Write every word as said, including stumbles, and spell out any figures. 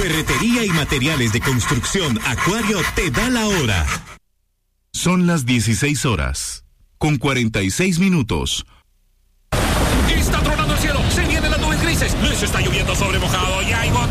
Ferretería y materiales de construcción Acuario te da la hora. Son las dieciséis horas, con cuarenta y seis minutos. Está tronando el cielo, se vienen las nubes grises, les está lloviendo sobre mojado y hay